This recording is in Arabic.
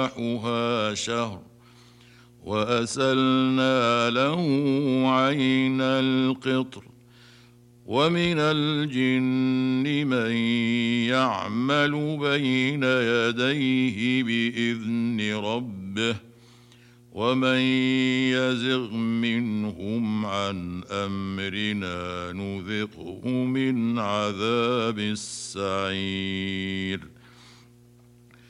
مفتاحها شهر وأسلنا له عين القطر ومن الجن من يعمل بين يديه بإذن ربه ومن يزغ منهم عن أمرنا نذقه من عذاب السعير